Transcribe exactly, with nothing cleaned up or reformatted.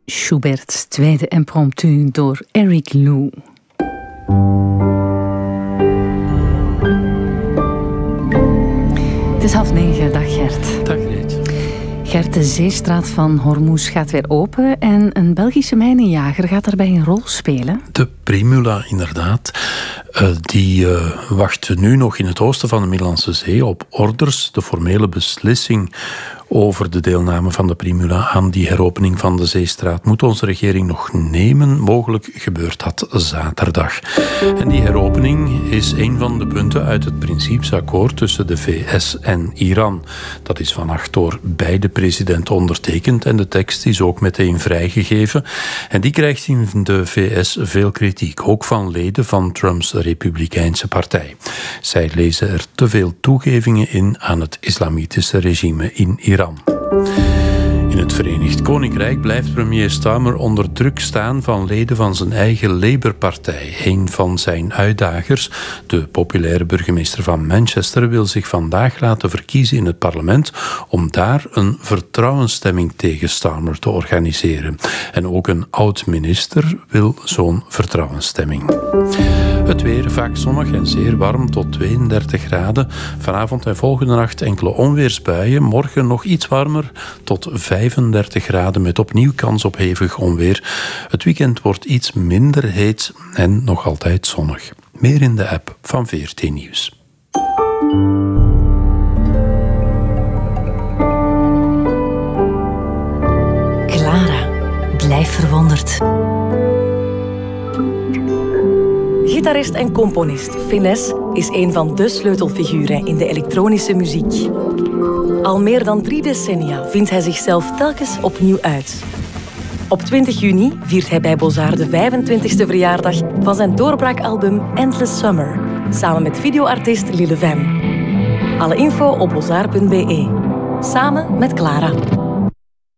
Schubert's tweede impromptu door Eric Lou. Het is half negen, dag Gert. Dag Reet. Gert, de zeestraat van Hormuz gaat weer open en een Belgische mijnenjager gaat daarbij een rol spelen. De Primula, inderdaad. Uh, die uh, wacht nu nog in het oosten van de Middellandse Zee op orders. De formele beslissing over de deelname van de Primula aan die heropening van de zeestraat moet onze regering nog nemen. Mogelijk gebeurt dat zaterdag. En die heropening is een van de punten uit het principesakkoord tussen de V S en Iran. Dat is vannacht door beide presidenten ondertekend en de tekst is ook meteen vrijgegeven. En die krijgt in de V S veel kritiek, ook van leden van Trumps Republikeinse partij. Zij lezen er te veel toegevingen in aan het islamitische regime in Iran. In het Verenigd Koninkrijk blijft premier Starmer onder druk staan van leden van zijn eigen Labour-partij. Een van zijn uitdagers, de populaire burgemeester van Manchester, wil zich vandaag laten verkiezen in het parlement om daar een vertrouwensstemming tegen Starmer te organiseren. En ook een oud-minister wil zo'n vertrouwensstemming. Het weer vaak zonnig en zeer warm tot tweeëndertig graden. Vanavond en volgende nacht enkele onweersbuien. Morgen nog iets warmer tot vijfendertig graden met opnieuw kans op hevig onweer. Het weekend wordt iets minder heet en nog altijd zonnig. Meer in de app van V R T Nieuws. Clara, blijf verwonderd. Gitarist en componist Finesse is een van de sleutelfiguren in de elektronische muziek. Al meer dan drie decennia vindt hij zichzelf telkens opnieuw uit. Op twintig juni viert hij bij Bozar de vijfentwintigste verjaardag van zijn doorbraakalbum Endless Summer, samen met videoartiest Lille Van. Alle info op bozar punt be. Samen met Clara.